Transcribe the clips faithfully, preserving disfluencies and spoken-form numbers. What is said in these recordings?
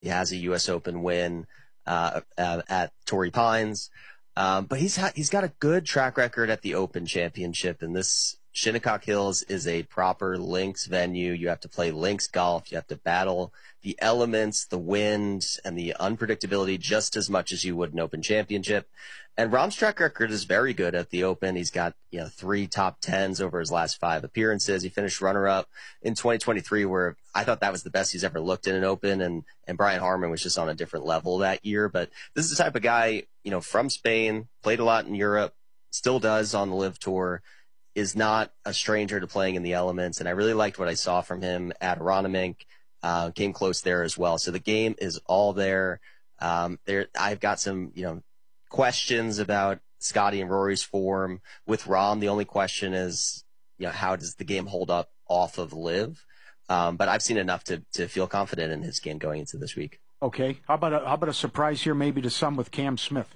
He has a U S Open win uh, uh, at Torrey Pines. Um, but he's ha- he's got a good track record at the Open Championship, and this Shinnecock Hills is a proper links venue. You have to play links golf. You have to battle the elements, the wind, and the unpredictability just as much as you would an Open Championship. And Rahm's track record is very good at the Open. He's got, you know, three top tens over his last five appearances. He finished runner-up in twenty twenty-three, where I thought that was the best he's ever looked in an Open, and, and Brian Harman was just on a different level that year. But this is the type of guy, you know, from Spain, played a lot in Europe, still does on the Live Tour, is not a stranger to playing in the elements. And I really liked what I saw from him at Aronimink. Uh, came close there as well. So the game is all there. Um, there, I've got some, you know, questions about Scotty and Rory's form. With Rahm, the only question is, you know, how does the game hold up off of Live? Um, but I've seen enough to to feel confident in his game going into this week. Okay. How about a, how about a surprise here maybe to some with Cam Smith?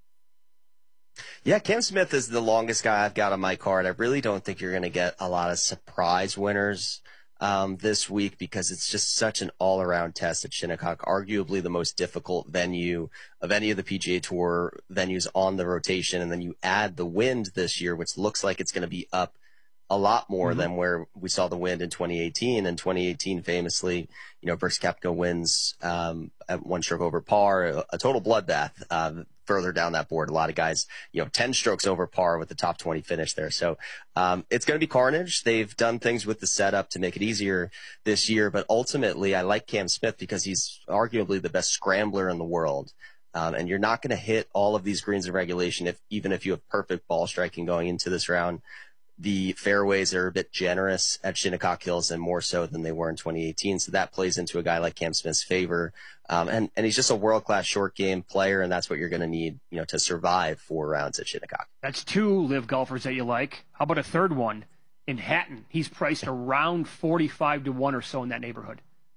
Yeah, Cam Smith is the longest guy I've got on my card. I really don't think you're going to get a lot of surprise winners um, this week, because it's just such an all-around test at Shinnecock, arguably the most difficult venue of any of the P G A Tour venues on the rotation. And then you add the wind this year, which looks like it's going to be up a lot more mm-hmm. than where we saw the wind in twenty eighteen. And twenty eighteen, famously, you know, Brooks Koepka wins um, at one stroke over par, a, a total bloodbath. Uh, further down that board, a lot of guys, you know, ten strokes over par with the top twenty finish there. So um, it's going to be carnage. They've done things with the setup to make it easier this year, but ultimately I like Cam Smith because he's arguably the best scrambler in the world. Um, and you're not going to hit all of these greens in regulation if even if you have perfect ball striking going into this round. The fairways are a bit generous at Shinnecock Hills, and more so than they were in twenty eighteen. So that plays into a guy like Cam Smith's favor. Um, and, and he's just a world-class short game player, and that's what you're going to need, you know, to survive four rounds at Shinnecock. That's two live golfers that you like. How about a third one in Hatton? He's priced around forty-five to one or so in that neighborhood.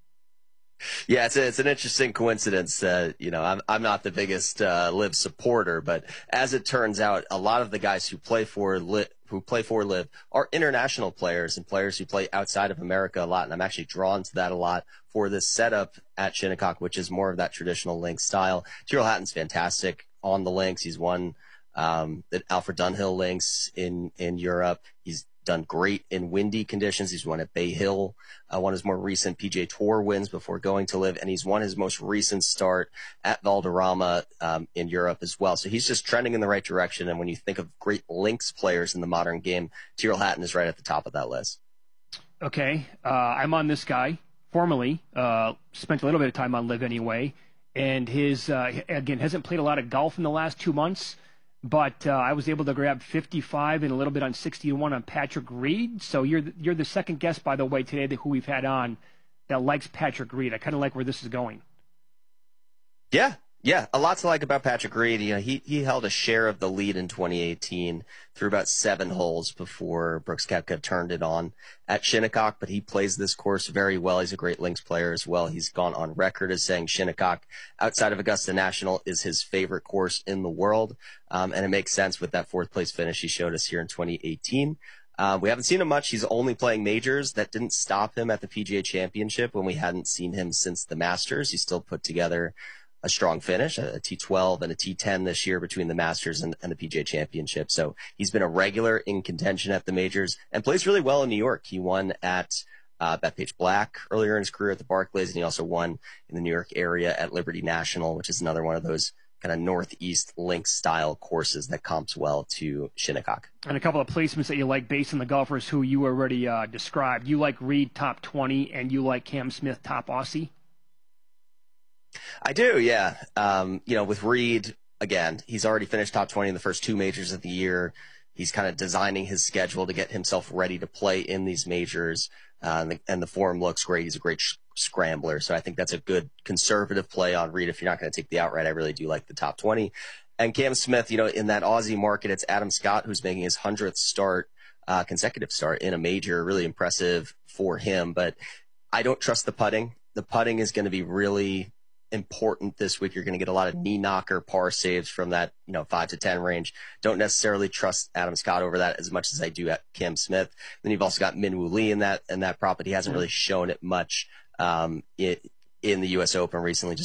Yeah, it's a, it's an interesting coincidence. Uh, you know, I'm I'm not the biggest uh, Live supporter, but as it turns out, a lot of the guys who play for Live, who play for Live are international players and players who play outside of America a lot. And I'm actually drawn to that a lot for this setup at Shinnecock, which is more of that traditional links style. Tyrrell Hatton's fantastic on the links. He's won um, the Alfred Dunhill links in in Europe. He's done great in windy conditions. He's won at Bay Hill, uh, won his more recent P G A Tour wins before going to Live, and he's won his most recent start at Valderrama um, in Europe as well. So he's just trending in the right direction. And when you think of great links players in the modern game, Tyrrell Hatton is right at the top of that list. Okay, uh, I'm on this guy formerly. Uh, spent a little bit of time on Live anyway, and his uh, again hasn't played a lot of golf in the last two months. But uh, I was able to grab fifty-five and a little bit on sixty to one on Patrick Reed. So you're the, you're the second guest, by the way, today that who we've had on that likes Patrick Reed. I kind of like where this is going. Yeah, yeah, a lot to like about Patrick Reed. You know, he he held a share of the lead in twenty eighteen through about seven holes before Brooks Koepka turned it on at Shinnecock. But he plays this course very well. He's a great links player as well. He's gone on record as saying Shinnecock, outside of Augusta National, is his favorite course in the world. Um, and it makes sense with that fourth place finish he showed us here in twenty eighteen. Uh, we haven't seen him much. He's only playing majors. That didn't stop him at the P G A Championship when we hadn't seen him since the Masters. He still put together a strong finish, a T twelve and a T ten this year between the Masters and, and the P G A Championship. So he's been a regular in contention at the majors and plays really well in New York. He won at uh, Bethpage Black earlier in his career at the Barclays, and he also won in the New York area at Liberty National, which is another one of those kind of northeast links style courses that comps well to Shinnecock. And a couple of placements that you like based on the golfers who you already uh, described. You like Reed top twenty, and you like Cam Smith top Aussie? I do, yeah. Um, you know, with Reed, again, he's already finished top twenty in the first two majors of the year. He's kind of designing his schedule to get himself ready to play in these majors, uh, and, the, and the form looks great. He's a great sh- scrambler, so I think that's a good conservative play on Reed. If you're not going to take the outright, I really do like the top twenty. And Cam Smith, you know, in that Aussie market, it's Adam Scott who's making his hundredth start, uh, consecutive start in a major. Really impressive for him, but I don't trust the putting. The putting is going to be really important this week. You're going to get a lot of knee knocker par saves from that, you know, five to ten range. Don't necessarily trust Adam Scott over that as much as I do at Cam Smith. Then you've also got Min Woo Lee in that, in that prop, but he hasn't really shown it much, um, it, in the U S Open recently. Just